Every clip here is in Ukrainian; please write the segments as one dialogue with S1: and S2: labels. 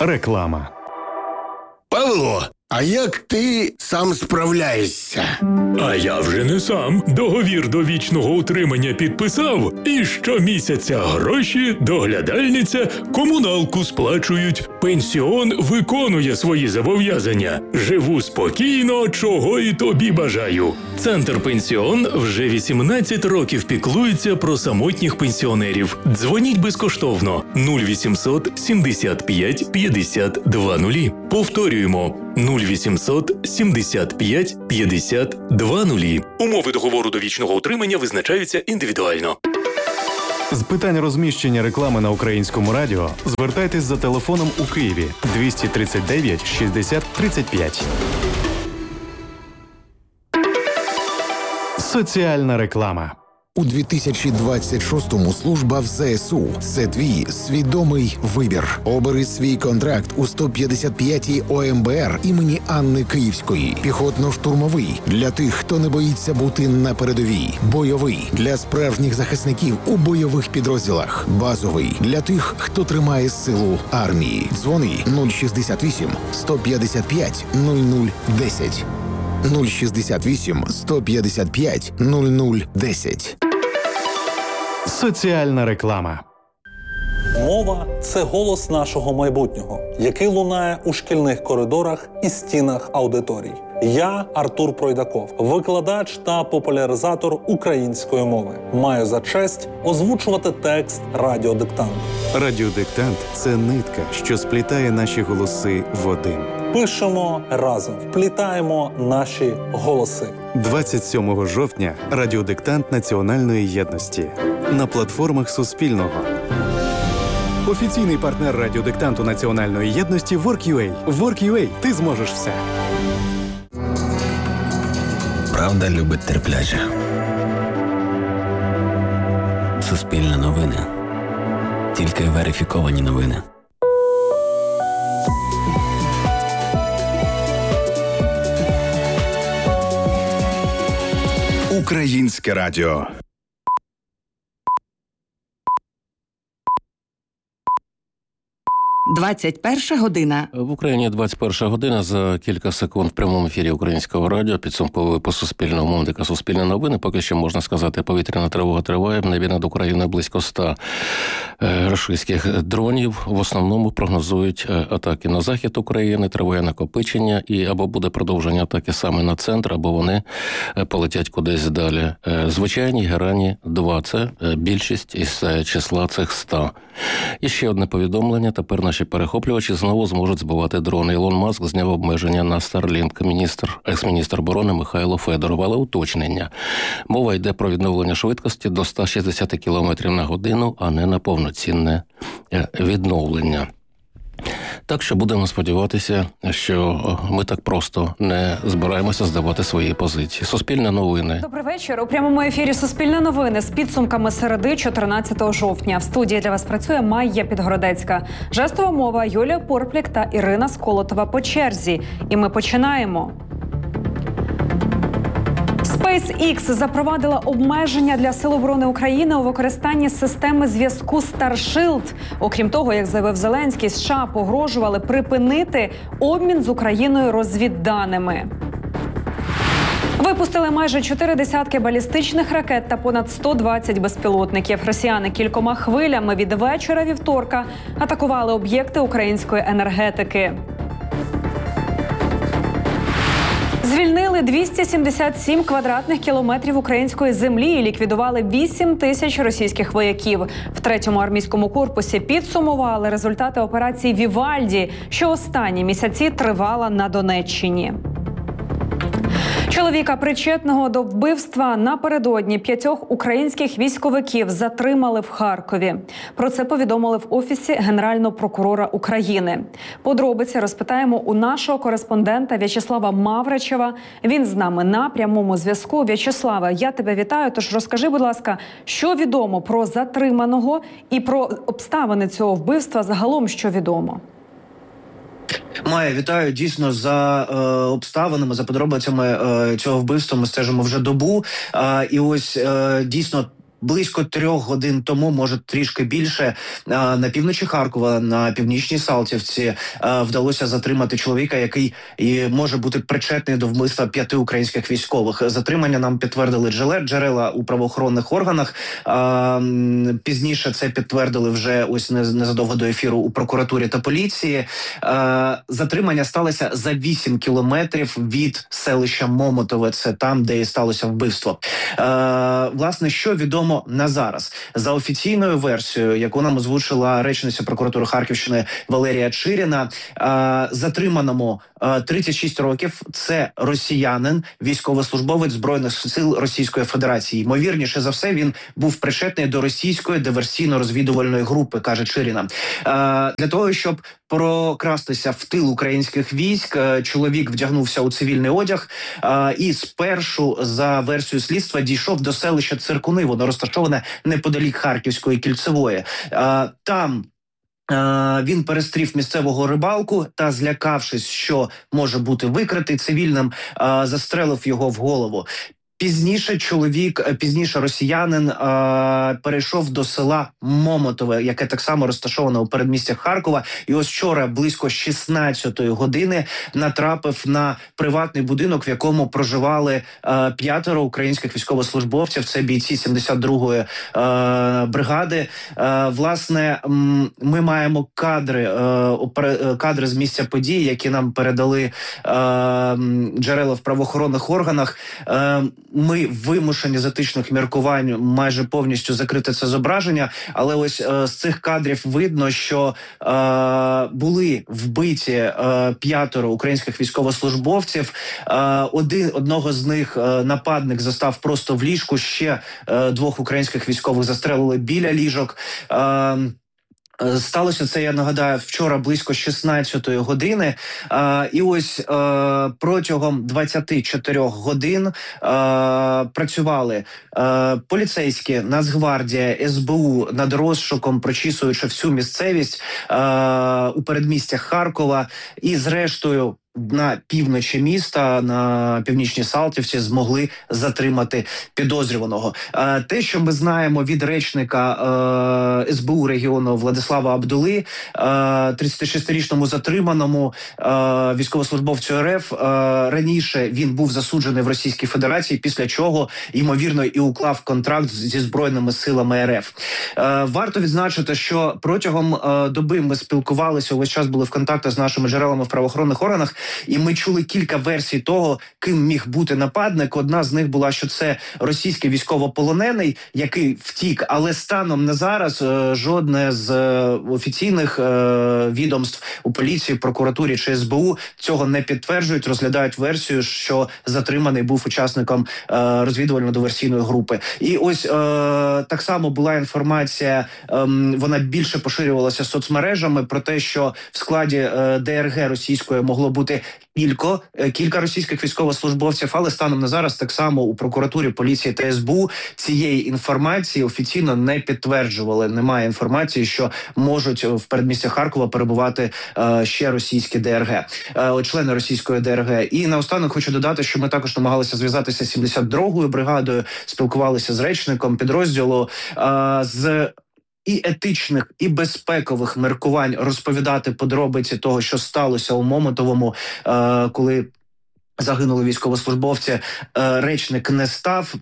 S1: Реклама.
S2: Павло, а як ти сам справляєшся?
S3: А я вже не сам. Договір довічного утримання підписав, і щомісяця гроші, доглядальниця, комуналку сплачують. Пенсіон виконує свої зобов'язання. Живу спокійно, чого і тобі бажаю. Центр «Пенсіон» вже 18 років піклується про самотніх пенсіонерів. Дзвоніть безкоштовно 0800 75 52 0. Повторюємо 0800 75 52 0. Умови договору довічного утримання визначаються індивідуально.
S1: З питань розміщення реклами на Українському радіо звертайтесь за телефоном у Києві 239 60 35. Соціальна реклама.
S4: У 2026-му служба в ЗСУ – це твій свідомий вибір. Обери свій контракт у 155-й ОМБР імені Анни Київської. Піхотно-штурмовий – для тих, хто не боїться бути на передовій. Бойовий – для справжніх захисників у бойових підрозділах. Базовий – для тих, хто тримає силу армії. Дзвони 068 155 0010. 068 155 0010.
S1: Соціальна реклама.
S5: Мова – це голос нашого майбутнього, який лунає у шкільних коридорах і стінах аудиторій. Я Артур Пройдаков, викладач та популяризатор української мови. Маю за честь озвучувати текст радіодиктанту.
S1: Радіодиктант – це нитка, що сплітає наші голоси в один.
S5: Пишемо разом, вплітаємо наші голоси.
S1: 27 жовтня радіодиктант Національної єдності. На платформах Суспільного. Офіційний партнер радіодиктанту Національної єдності Work.ua. Work.ua. Ти зможеш все.
S6: Правда любить терпляче. Суспільне новини. Тільки верифіковані новини.
S2: Українське радіо.
S7: 21 година.
S8: В Україні 21 година. За кілька секунд в прямому ефірі Українського радіо. Підсумковує по Суспільному мовника Суспільне новини. Поки що можна сказати, повітряна тривога триває. В небі над Україною близько 100 російських дронів. В основному прогнозують атаки на захід України, триває накопичення і або буде продовження атаки саме на центр, або вони полетять кудись далі. Звичайні Герані 2 – це більшість із числа цих 100. І ще одне повідомлення. Тепер наші перехоплювачі знову зможуть збивати дрони. Ілон Маск зняв обмеження на Starlink. Екс-міністр оборони Михайло Федоров. Але уточнення. Мова йде про відновлення швидкості до 160 км на годину, а не на повноцінне відновлення. Так що будемо сподіватися, що ми так просто не збираємося здавати свої позиції. Суспільне новини.
S9: Добрий вечір. У прямому ефірі Суспільне новини з підсумками середи 14 жовтня. В студії для вас працює Майя Підгородецька. Жестова мова Юлія Порплік та Ірина Сколотова по черзі. І ми починаємо. SpaceX запровадила обмеження для Сил оборони України у використанні системи зв'язку Starship. Окрім того, як заявив Зеленський, США погрожували припинити обмін з Україною розвідданими. Випустили майже 4 десятки балістичних ракет та понад 120 безпілотників. Росіяни кількома хвилями від вечора вівторка атакували об'єкти української енергетики. Звільнили 277 квадратних кілометрів української землі і ліквідували 8 тисяч російських вояків. В 3-му армійському корпусі підсумували результати операції «Вівальді», що останні місяці тривала на Донеччині. Чоловіка, причетного до вбивства напередодні 5 українських військовиків, затримали в Харкові. Про це повідомили в Офісі Генерального прокурора України. Подробиці розпитаємо у нашого кореспондента В'ячеслава Мавричева. Він з нами на прямому зв'язку. В'ячеславе, я тебе вітаю. Тож розкажи, будь ласка, що відомо про затриманого і про обставини цього вбивства загалом, що відомо?
S10: Майя, вітаю. Дійсно, за обставинами, за подробицями цього вбивства ми стежимо вже добу. І ось дійсно близько 3 годин тому, може трішки більше, на півночі Харкова, на північній Салтівці, вдалося затримати чоловіка, який може бути причетний до вбивства 5 українських військових. Затримання нам підтвердили джерела у правоохоронних органах. Пізніше це підтвердили вже ось незадовго до ефіру у прокуратурі та поліції. Затримання сталося за 8 кілометрів від селища Момотове. Це там, де і сталося вбивство. Власне, що відомо на зараз? За офіційною версією, яку нам озвучила речниця прокуратури Харківщини Валерія Чиріна, затриманому 36 років. Це росіянин, військовослужбовець Збройних сил Російської Федерації. Ймовірніше за все, він був причетний до російської диверсійно-розвідувальної групи, каже Чиріна. Для того, щоб прокрастися в тил українських військ, чоловік вдягнувся у цивільний одяг і спершу, за версією слідства, дійшов до селища Циркуни. Воно розташоване неподалік Харківської кільцевої. Там він перестрів місцевого рибалку та, злякавшись, що може бути викритий цивільним, застрелив його в голову. Пізніше росіянин перейшов до села Момотове, яке так само розташоване у передмістях Харкова. І ось вчора близько 16-ї години натрапив на приватний будинок, в якому проживали 5 українських військовослужбовців. Це бійці 72-ї бригади. Власне, ми маємо кадри з місця події, які нам передали джерела в правоохоронних органах. Ми вимушені з етичних міркувань майже повністю закрити це зображення, але ось з цих кадрів видно, що були вбиті 5 українських військовослужбовців. Одного з них нападник застав просто в ліжку, ще 2 українських військових застрелили біля ліжок. Сталося це, я нагадаю, вчора близько 16-ї години. І ось протягом 24 годин працювали поліцейські, Нацгвардія, СБУ над розшуком, прочісуючи всю місцевість у передмістях Харкова. І зрештою на півночі міста, на північній Салтівці, змогли затримати підозрюваного. Те, що ми знаємо від речника СБУ регіону Владислава Абдули, 36-річному затриманому військовослужбовцю РФ, раніше він був засуджений в Російській Федерації, після чого, ймовірно, і уклав контракт зі Збройними силами РФ. Варто відзначити, що протягом доби ми спілкувалися, увесь час були в контактах з нашими джерелами в правоохоронних органах, і ми чули кілька версій того, ким міг бути нападник. Одна з них була, що це російський військовополонений, який втік, але станом на зараз жодне з офіційних відомств у поліції, прокуратурі чи СБУ цього не підтверджують, розглядають версію, що затриманий був учасником розвідувально-диверсійної групи. І ось так само була інформація, вона більше поширювалася соцмережами, про те, що в складі ДРГ російської могло бути кілька російських військовослужбовців, але станом на зараз так само у прокуратурі, поліції та СБУ цієї інформації офіційно не підтверджували. Немає інформації, що можуть в передмістях Харкова перебувати ще російські ДРГ, члени російської ДРГ. І наостанок хочу додати, що ми також намагалися зв'язатися з 72-ю бригадою, спілкувалися з речником підрозділу, з і етичних, і безпекових міркувань розповідати подробиці того, що сталося у Момотовому, коли загинули військовослужбовці, речник не став.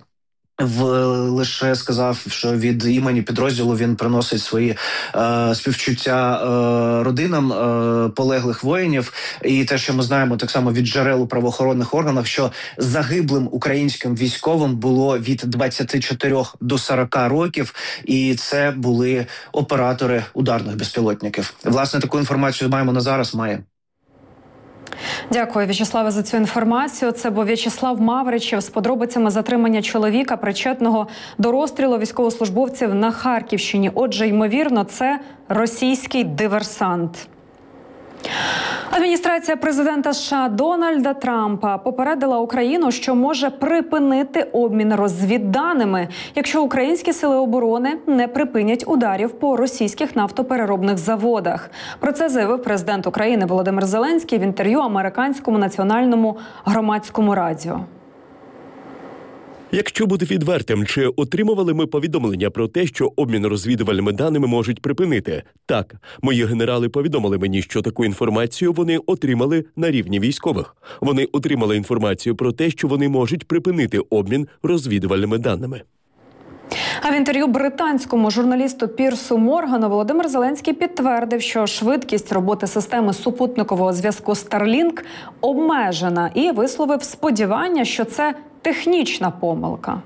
S10: Лише сказав, що від імені підрозділу він приносить свої співчуття родинам полеглих воїнів. І те, що ми знаємо так само від джерел у правоохоронних органах, що загиблим українським військовим було від 24 до 40 років, і це були оператори ударних безпілотників. Власне, таку інформацію маємо на зараз,
S9: Дякую, В'ячеславе, за цю інформацію. Це був В'ячеслав Мавричев з подробицями затримання чоловіка, причетного до розстрілу військовослужбовців на Харківщині. Отже, ймовірно, це російський диверсант. Адміністрація президента США Дональда Трампа попередила Україну, що може припинити обмін розвідданими, якщо українські сили оборони не припинять ударів по російських нафтопереробних заводах. Про це заявив президент України Володимир Зеленський в інтерв'ю американському національному громадському радіо.
S7: Якщо бути відвертим, чи отримували ми повідомлення про те, що обмін розвідувальними даними можуть припинити? Так, мої генерали повідомили мені, що таку інформацію вони отримали на рівні військових. Вони отримали інформацію про те, що вони можуть припинити обмін розвідувальними даними.
S9: А в інтерв'ю британському журналісту Пірсу Моргану Володимир Зеленський підтвердив, що швидкість роботи системи супутникового зв'язку Starlink обмежена і висловив сподівання, що це технічна помилка.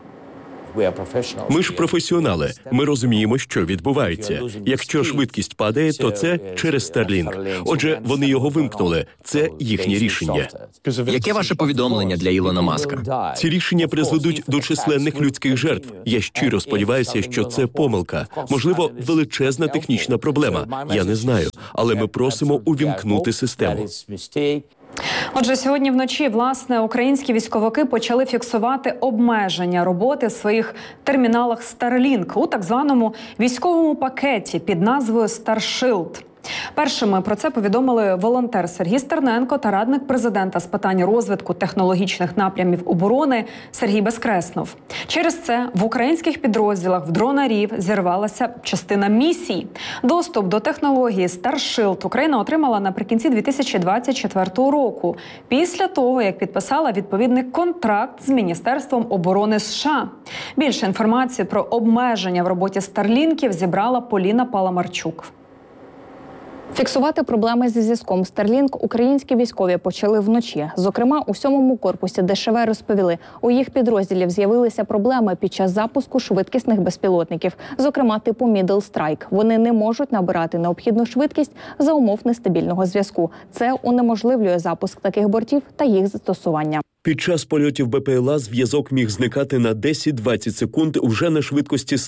S7: Ми ж професіонали. Ми розуміємо, що відбувається. Якщо швидкість падає, то це через Starlink. Отже, вони його вимкнули. Це їхнє рішення.
S11: Яке ваше повідомлення для Ілона Маска?
S7: Ці рішення призведуть до численних людських жертв. Я щиро сподіваюся, що це помилка. Можливо, величезна технічна проблема. Я не знаю. Але ми просимо увімкнути систему.
S9: Отже, сьогодні вночі, власне, українські військовики почали фіксувати обмеження роботи в своїх терміналах Starlink у так званому військовому пакеті під назвою StarShield. Першими про це повідомили волонтер Сергій Стерненко та радник президента з питань розвитку технологічних напрямів оборони Сергій Безкреснов. Через це в українських підрозділах в дронарів зірвалася частина місій. Доступ до технології StarShield Україна отримала наприкінці 2024 року, після того, як підписала відповідний контракт з Міністерством оборони США. Більше інформації про обмеження в роботі Старлінків зібрала Поліна Паламарчук.
S12: Фіксувати проблеми зі зв'язком Starlink українські військові почали вночі. Зокрема, у 7-му корпусі ДШВ розповіли, у їх підрозділів з'явилися проблеми під час запуску швидкісних безпілотників, зокрема типу Middle Strike. Вони не можуть набирати необхідну швидкість за умов нестабільного зв'язку. Це унеможливлює запуск таких бортів та їх застосування.
S7: Під час польотів БПЛА зв'язок міг зникати на 10-20 секунд вже на швидкості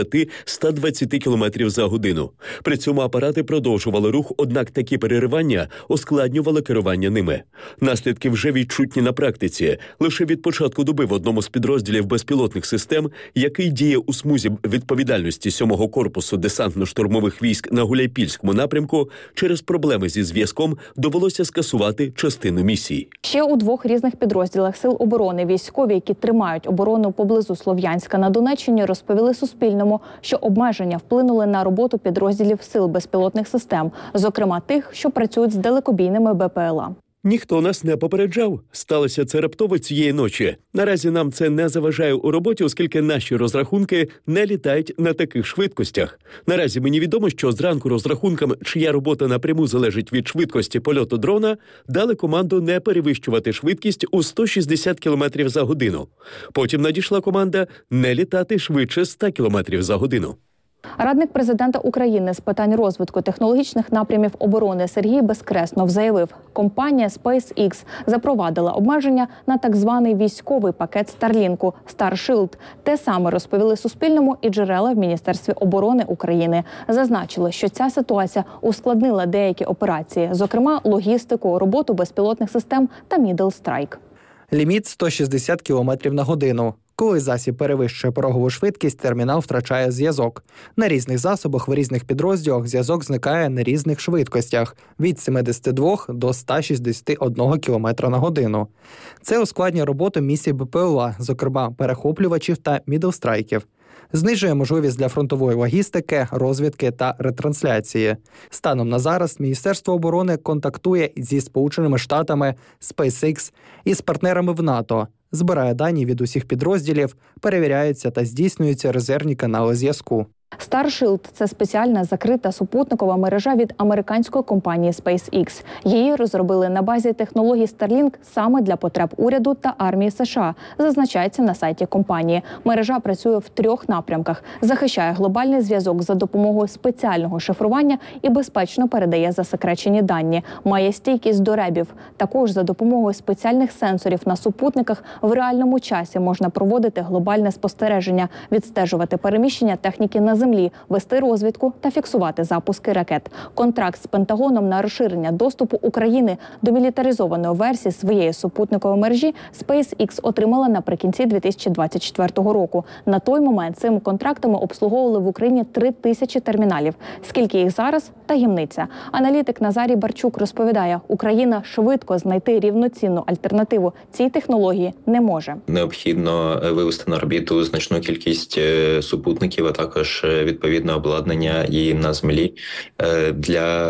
S7: 110-120 км за годину. При цьому апарати продовжували рух, однак такі переривання ускладнювали керування ними. Наслідки вже відчутні на практиці. Лише від початку доби в одному з підрозділів безпілотних систем, який діє у смузі відповідальності 7-го корпусу десантно-штурмових військ на Гуляйпільському напрямку, через проблеми зі зв'язком довелося скасувати частину місій.
S12: Ще у 2 різних підрозділах Сил оборони військові, які тримають оборону поблизу Слов'янська на Донеччині, розповіли Суспільному, що обмеження вплинули на роботу підрозділів сил безпілотних систем, зокрема тих, що працюють з далекобійними БПЛА.
S7: Ніхто нас не попереджав. Сталося це раптово цієї ночі. Наразі нам це не заважає у роботі, оскільки наші розрахунки не літають на таких швидкостях. Наразі мені відомо, що зранку розрахункам, чия робота напряму залежить від швидкості польоту дрона, дали команду не перевищувати швидкість у 160 км за годину. Потім надійшла команда не літати швидше 100 км за годину.
S12: Радник президента України з питань розвитку технологічних напрямів оборони Сергій Безкреснов заявив, компанія SpaceX запровадила обмеження на так званий військовий пакет Старлінку StarShield. Те саме розповіли Суспільному і джерела в Міністерстві оборони України. Зазначили, що ця ситуація ускладнила деякі операції, зокрема логістику, роботу безпілотних систем та Middle Strike.
S13: Ліміт – 160 км на годину. Коли засіб перевищує порогову швидкість, термінал втрачає зв'язок. На різних засобах в різних підрозділах зв'язок зникає на різних швидкостях – від 72 до 161 км на годину. Це ускладнює роботу місій БПЛА, зокрема перехоплювачів та мідлстрайків. Знижує можливість для фронтової логістики, розвідки та ретрансляції. Станом на зараз Міністерство оборони контактує зі Сполученими Штатами, SpaceX і з партнерами в НАТО. Збирає дані від усіх підрозділів, перевіряються та здійснюються резервні канали зв'язку.
S12: StarShield – це спеціальна закрита супутникова мережа від американської компанії SpaceX. Її розробили на базі технологій Starlink саме для потреб уряду та армії США, зазначається на сайті компанії. Мережа працює в 3 напрямках – захищає глобальний зв'язок за допомогою спеціального шифрування і безпечно передає засекречені дані, має стійкість до ребів. Також за допомогою спеціальних сенсорів на супутниках в реальному часі можна проводити глобальне спостереження, відстежувати переміщення техніки на землі, вести розвідку та фіксувати запуски ракет. Контракт з Пентагоном на розширення доступу України до мілітаризованої версії своєї супутникової мережі SpaceX отримала наприкінці 2024 року. На той момент цими контрактами обслуговували в Україні 3000 терміналів. Скільки їх зараз – таємниця. Аналітик Назарій Барчук розповідає, Україна швидко знайти рівноцінну альтернативу цій технології не може.
S14: Необхідно вивести на орбіту значну кількість супутників, а також відповідне обладнання і на землі для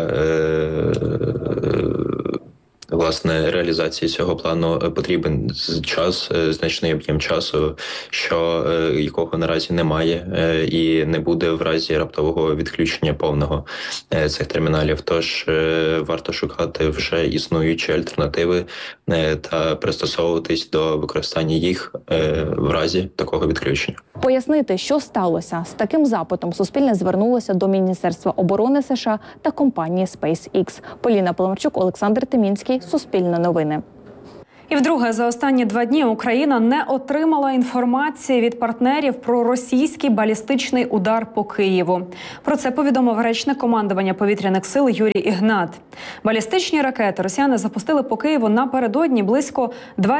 S14: власне реалізації цього плану потрібен час, значний об'єм часу, якого наразі немає і не буде в разі раптового відключення повного цих терміналів. Тож варто шукати вже існуючі альтернативи та пристосовуватись до використання їх в разі такого відключення.
S12: Пояснити, що сталося. З таким запитом Суспільне звернулося до Міністерства оборони США та компанії SpaceX. Поліна Поломарчук, Олександр Тимінський, Суспільне новини.
S9: І вдруге, за останні 2 дні Україна не отримала інформації від партнерів про російський балістичний удар по Києву. Про це повідомив речник командування повітряних сил Юрій Ігнат. Балістичні ракети росіяни запустили по Києву напередодні близько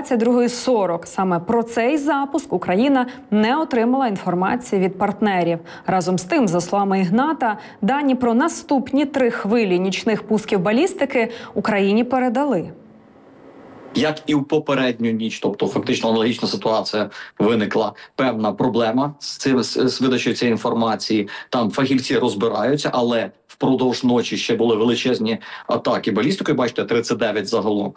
S9: 22:40. Саме про цей запуск Україна не отримала інформації від партнерів. Разом з тим, за словами Ігната, дані про наступні 3 хвилі нічних пусків балістики Україні передали.
S15: Як і в попередню ніч, тобто фактично аналогічна ситуація, виникла певна проблема з видачею цієї інформації. Там фахівці розбираються, але впродовж ночі ще були величезні атаки балістикою. Бачите, 39 загалом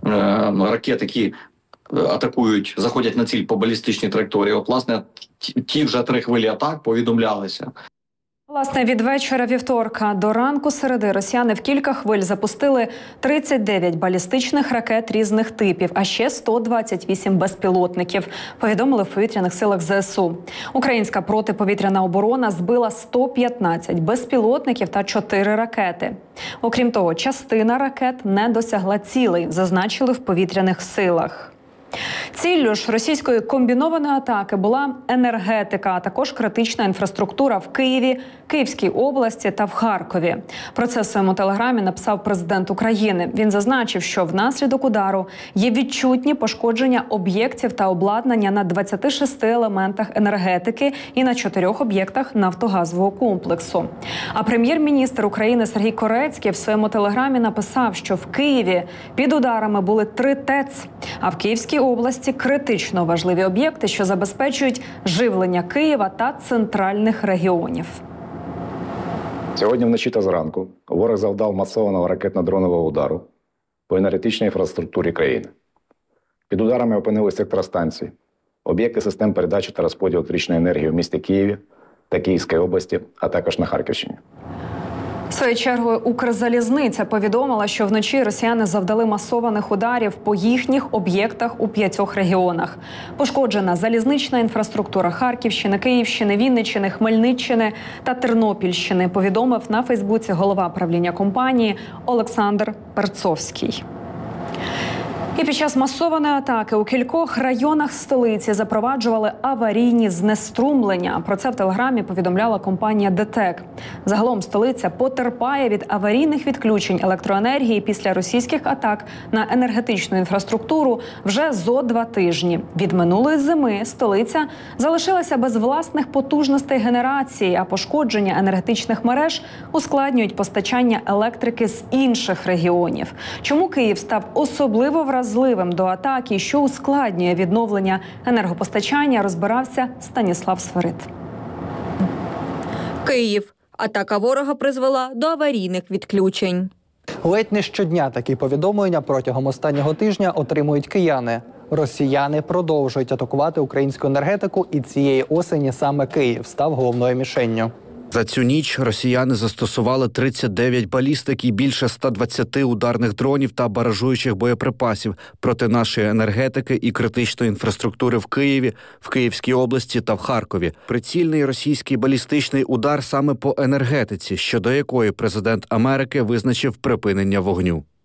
S15: ракет, які атакують, заходять на ціль по балістичній траєкторії. От, власне, ті вже 3 хвилі атак повідомлялися.
S9: Власне, від вечора вівторка до ранку середи росіяни в кілька хвиль запустили 39 балістичних ракет різних типів, а ще 128 безпілотників, повідомили в повітряних силах ЗСУ. Українська протиповітряна оборона збила 115 безпілотників та 4 ракети. Окрім того, частина ракет не досягла цілей, зазначили в повітряних силах. Ціллю ж російської комбінованої атаки була енергетика, а також критична інфраструктура в Києві, Київській області та в Харкові. Про це в своєму телеграмі написав президент України. Він зазначив, що внаслідок удару є відчутні пошкодження об'єктів та обладнання на 26 елементах енергетики і на 4 об'єктах нафтогазового комплексу. А прем'єр-міністр України Сергій Корецький в своєму телеграмі написав, що в Києві під ударами були 3 ТЕЦ, а в Київській області критично важливі об'єкти, що забезпечують живлення Києва та центральних регіонів.
S16: Сьогодні вночі та зранку ворог завдав масованого ракетно-дронового удару по енергетичній інфраструктурі країни. Під ударами опинилися електростанції, об'єкти систем передачі та розподілу електричної енергії в місті Києві та Київській області, а також на Харківщині.
S9: Своєю чергою Укрзалізниця повідомила, що вночі росіяни завдали масованих ударів по їхніх об'єктах у 5 регіонах. Пошкоджена залізнична інфраструктура Харківщини, Київщини, Вінниччини, Хмельниччини та Тернопільщини, повідомив на Фейсбуці голова правління компанії Олександр Перцовський. І під час масованої атаки у кількох районах столиці запроваджували аварійні знеструмлення. Про це в телеграмі повідомляла компанія ДТЕК. Загалом столиця потерпає від аварійних відключень електроенергії після російських атак на енергетичну інфраструктуру вже зо 2 тижні. Від минулої зими столиця залишилася без власних потужностей генерації, а пошкодження енергетичних мереж ускладнюють постачання електрики з інших регіонів. Чому Київ став особливо вразливим до атаки, що ускладнює відновлення енергопостачання, розбирався Станіслав Сверид.
S17: Київ. Атака ворога призвела до аварійних відключень.
S13: Ледь не щодня такі повідомлення протягом останнього тижня отримують кияни. Росіяни продовжують атакувати українську енергетику, і цієї осені саме Київ став головною мішенню.
S18: За цю ніч росіяни застосували 39 балістик і більше 120 ударних дронів та баражуючих боєприпасів проти нашої енергетики і критичної інфраструктури в Києві, в Київській області та в Харкові. Прицільний російський балістичний удар саме по енергетиці, щодо якої президент Америки визначив припинення вогню.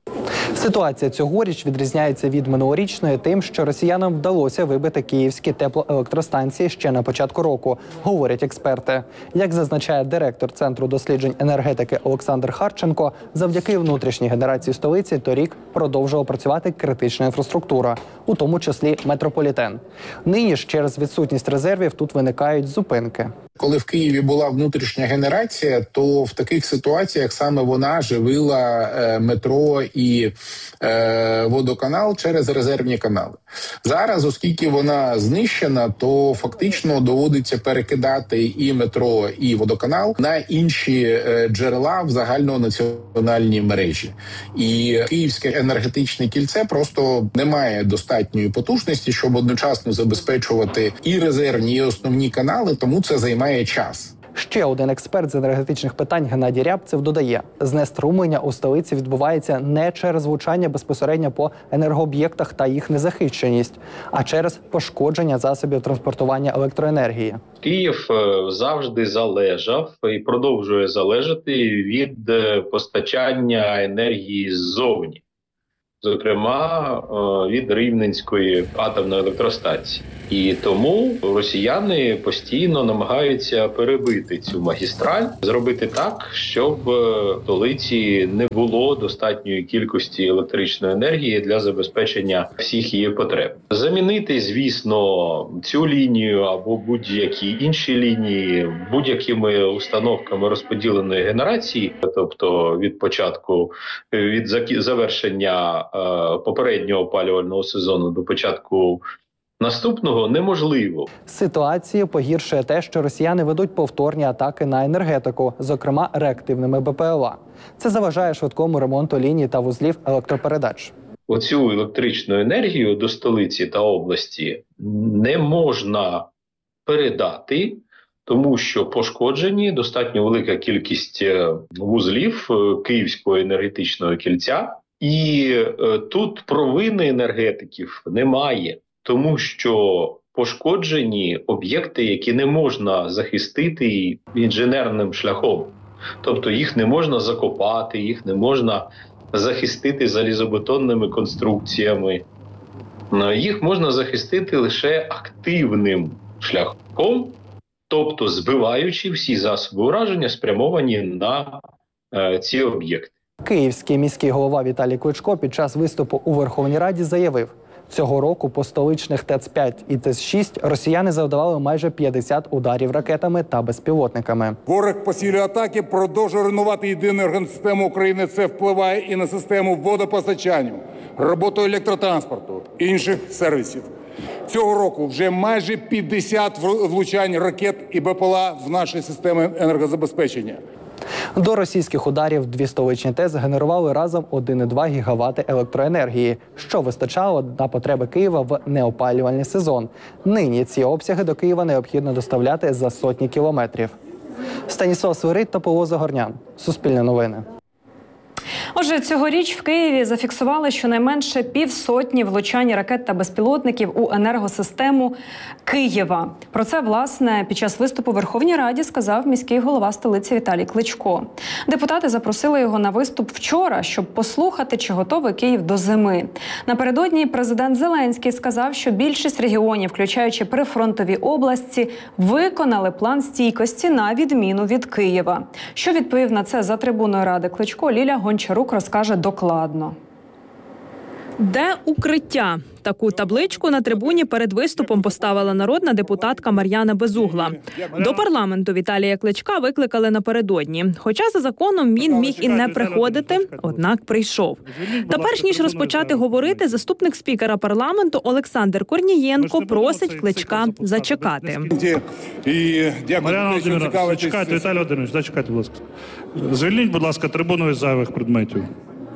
S13: Ситуація цьогоріч відрізняється від минулорічної тим, що росіянам вдалося вибити київські теплоелектростанції ще на початку року, говорять експерти. Як зазначає директор Центру досліджень енергетики Олександр Харченко, завдяки внутрішній генерації столиці торік продовжувала працювати критична інфраструктура, у тому числі метрополітен. Нині ж через відсутність резервів тут виникають зупинки.
S19: Коли в Києві була внутрішня генерація, то в таких ситуаціях саме вона живила метро і водоканал через резервні канали. Зараз, оскільки вона знищена, то фактично доводиться перекидати і метро, і водоканал на інші джерела в загальнонаціональній мережі. І Київське енергетичне кільце просто не має достатньої потужності, щоб одночасно забезпечувати і резервні, і основні канали, тому це займає час.
S13: Ще один експерт з енергетичних питань Геннадій Рябцев додає, знеструмлення у столиці відбувається не через влучання безпосередньо по енергооб'єктах та їх незахищеність, а через пошкодження засобів транспортування електроенергії.
S20: Київ завжди залежав і продовжує залежати від постачання енергії ззовні. Зокрема, від Рівненської атомної електростанції. І тому росіяни постійно намагаються перебити цю магістраль, зробити так, щоб в столиці не було достатньої кількості електричної енергії для забезпечення всіх її потреб. Замінити, звісно, цю лінію або будь-які інші лінії будь-якими установками розподіленої генерації, тобто від завершення попереднього опалювального сезону до початку наступного, неможливо.
S13: Ситуацію погіршує те, що росіяни ведуть повторні атаки на енергетику, зокрема реактивними БПЛА. Це заважає швидкому ремонту ліній та вузлів електропередач.
S20: Оцю електричну енергію до столиці та області не можна передати, тому що пошкоджені достатньо велика кількість вузлів Київського енергетичного кільця. І тут провини енергетиків немає, тому що пошкоджені об'єкти, які не можна захистити інженерним шляхом. Тобто їх не можна закопати, їх не можна захистити залізобетонними конструкціями. Їх можна захистити лише активним шляхом, тобто збиваючи всі засоби ураження, спрямовані на ці об'єкти.
S13: Київський міський голова Віталій Кличко під час виступу у Верховній Раді заявив, цього року по столичних ТЕЦ-5 і ТЕЦ-6 росіяни завдавали майже 50 ударів ракетами та безпілотниками.
S21: Ворог посилює атаки, продовжує руйнувати єдину енергосистему України. Це впливає і на систему водопостачання, роботу електротранспорту, інших сервісів. Цього року вже майже 50 влучань ракет і БПЛА в нашій системі енергозабезпечення.
S13: До російських ударів дві столичні ТЕЦ генерували разом 1,2 гігавати електроенергії, що вистачало на потреби Києва в неопалювальний сезон. Нині ці обсяги до Києва необхідно доставляти за сотні кілометрів. Станіслав Свирид та Павло Загорнян. Суспільне новини.
S9: Отже, цьогоріч в Києві зафіксували щонайменше 50 влучань ракет та безпілотників у енергосистему Києва. Про це, власне, під час виступу в Верховній Раді сказав міський голова столиці Віталій Кличко. Депутати запросили його на виступ вчора, щоб послухати, чи готовий Київ до зими. Напередодні президент Зеленський сказав, що більшість регіонів, включаючи прифронтові області, виконали план стійкості на відміну від Києва. Що відповів на це за трибуною Ради Кличко, Ліля Гончарук розкаже докладно.
S22: Де укриття? Таку табличку на трибуні перед виступом поставила народна депутатка Мар'яна Безугла. До парламенту Віталія Кличка викликали напередодні. Хоча за законом він міг і не приходити, однак прийшов. Та перш ніж розпочати говорити, заступник спікера парламенту Олександр Корнієнко просить Кличка зачекати.
S23: Мар'яна Володимирівна, зачекайте, Віталій Володимирович, зачекайте, будь ласка. Звільніть, будь ласка, трибуну із зайвих предметів.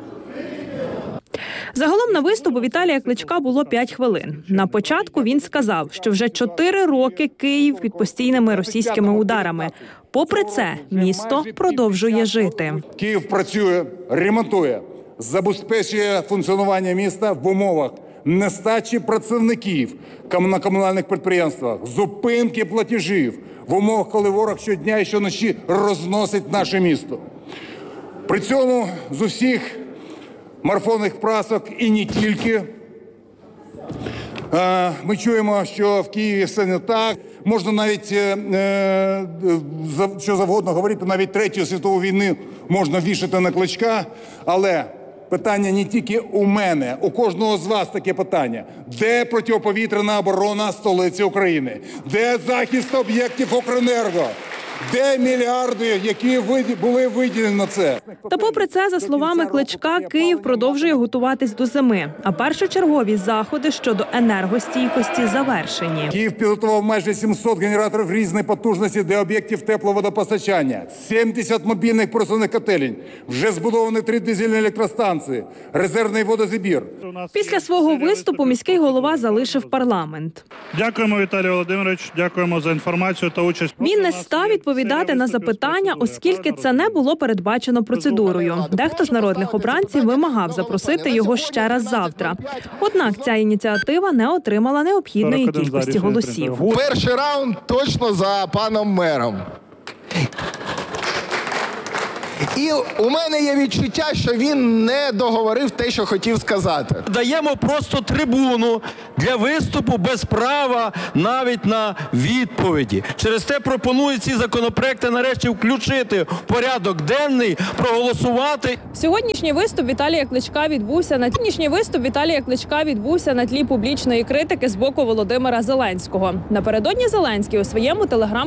S22: Загалом на виступ у Віталія Кличка було 5 хвилин. На початку він сказав, що вже 4 роки Київ під постійними російськими ударами. Попри це, місто продовжує жити.
S21: Київ працює, ремонтує, забезпечує функціонування міста в умовах нестачі працівників на комунальних підприємствах, зупинки платежів, в умовах, коли ворог щодня і щоночі розносить наше місто. При цьому з усіх марафонних прасок і не тільки. Ми чуємо, що в Києві все не так. Можна навіть що завгодно говорити, навіть Третю світову війну можна вішати на Кличка. Але питання не тільки у мене, у кожного з вас таке питання. Де протиповітряна оборона столиці України? Де захист об'єктів Укренерго? Де мільярди, які були виділені на це?
S22: Та попри це, за словами Кличка, Київ продовжує готуватись до зими. А першочергові заходи щодо енергостійкості завершені.
S21: Київ підготував майже 700 генераторів різної потужності для об'єктів тепловодопостачання, 70 мобільних поросних котелень, вже збудовані 3 дизельні електростанції, резервний водозабір.
S22: Після свого виступу міський голова залишив парламент.
S23: Дякуємо, Віталій Володимирович, дякуємо за інформацію та участь.
S22: Він не став відповідати на запитання, оскільки це не було передбачено процедурою. Дехто з народних обранців вимагав запросити його ще раз завтра. Однак ця ініціатива не отримала необхідної кількості голосів.
S3: Перший раунд точно за паном мером. І у мене є відчуття, що він не договорив те, що хотів сказати.
S4: Даємо просто трибуну для виступу без права навіть на відповіді. Через те пропоную ці законопроекти нарешті включити в порядок денний, проголосувати.
S22: Сьогоднішній виступ Віталія Кличка відбувся на тлі публічної критики з боку Володимира Зеленського. Напередодні Зеленський у своєму телеграм